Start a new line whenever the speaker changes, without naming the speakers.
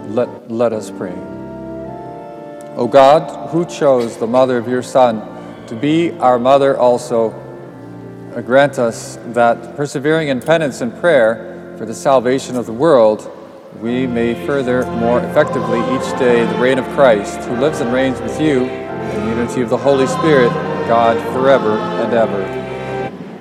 Let us pray. O God, who chose the mother of your Son to be our mother also, grant us that, persevering in penance and prayer for the salvation of the world, we may further more effectively each day the reign of Christ, who lives and reigns with you in the unity of the Holy Spirit, God, forever and ever.